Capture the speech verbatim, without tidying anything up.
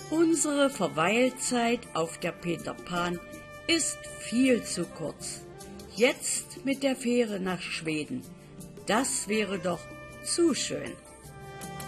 Unsere Verweilzeit auf der Peter Pan ist viel zu kurz. Jetzt mit der Fähre nach Schweden, das wäre doch zu schön.